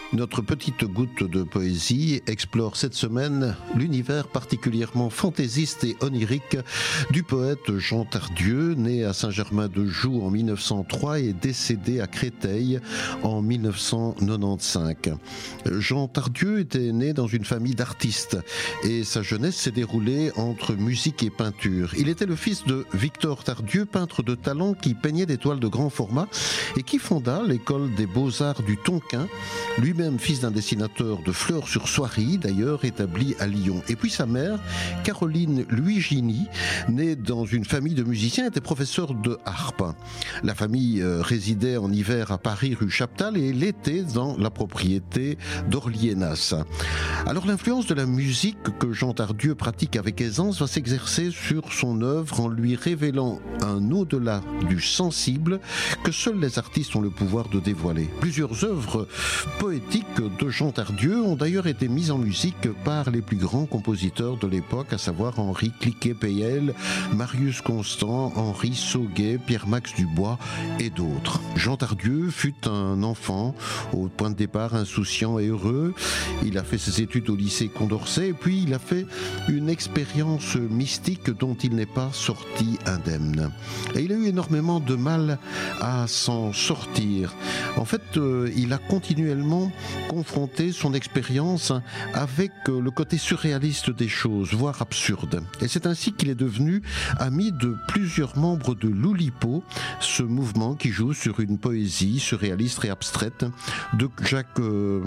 Notre petite goutte de poésie explore cette semaine l'univers particulièrement fantaisiste et onirique du poète Jean Tardieu, né à Saint-Germain-de-Joux en 1903 et décédé à Créteil en 1995. Jean Tardieu était né dans une famille d'artistes et sa jeunesse s'est déroulée entre musique et peinture. Il était le fils de Victor Tardieu, peintre de talent qui peignait des toiles de grand format et qui fonda l'école des beaux-arts du Tonkin, lui-même fils d'un dessinateur de Fleurs-sur-Soierie, d'ailleurs établi à Lyon. Et puis sa mère, Caroline Luigini, née dans une famille de musiciens, était professeure de harpe. La famille résidait en hiver à Paris, rue Chaptal, et l'été dans la propriété d'Orliénas. Alors l'influence de la musique que Jean Tardieu pratique avec aisance va s'exercer sur son œuvre en lui révélant un au-delà du sensible que seuls les artistes ont le pouvoir de dévoiler. Plusieurs œuvres poétiques de Jean Tardieu ont d'ailleurs été mises en musique par les plus grands compositeurs de l'époque, à savoir Henri Cliquet-Payel, Marius Constant, Henri Sauguet, Pierre-Max Dubois et d'autres. Jean Tardieu fut un enfant au point de départ insouciant et heureux. Il a fait ses études au lycée Condorcet et puis il a fait une expérience mystique dont il n'est pas sorti indemne. Et il a eu énormément de mal à s'en sortir. En fait, il a continuellement confronté son expérience avec le côté surréaliste des choses, voire absurde. Et c'est ainsi qu'il est devenu ami de plusieurs membres de l'Oulipo, ce mouvement qui joue sur une poésie surréaliste et abstraite de Jacques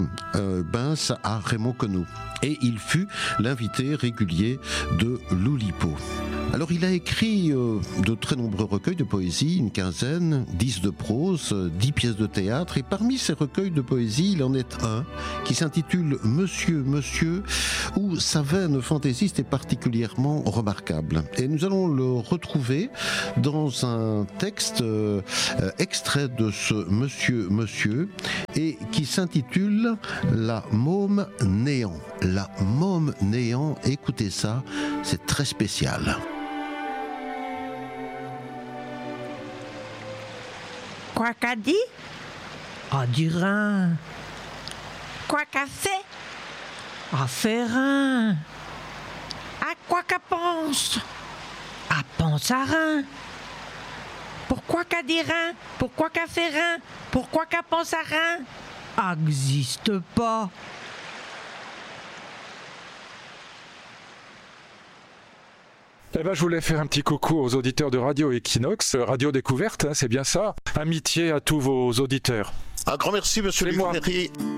Bins à Raymond Queneau. Et il fut l'invité régulier de l'Oulipo. Alors il a écrit de très nombreux recueils de poésie, une quinzaine, 10 de prose, 10 pièces de théâtre, et parmi ces recueils de poésie, il en est un qui s'intitule Monsieur, Monsieur, où sa veine fantaisiste est particulièrement remarquable. Et nous allons le retrouver dans un texte extrait de ce Monsieur, Monsieur, et qui s'intitule La môme néant. La môme néant, écoutez ça, c'est très spécial. Quoi qu'a dit? A dit rien. Quoi qu'a fait? A fait rien. À quoi qu'a pense? A pense à rien. Pourquoi qu'a dit rien? Pourquoi qu'a fait rien? Pourquoi qu'a pense à rien? Existe pas. Eh ben, je voulais faire un petit coucou aux auditeurs de Radio Equinox, Radio Découverte, hein, c'est bien ça. Amitié à tous vos auditeurs. Un grand merci, monsieur Luc Ferry.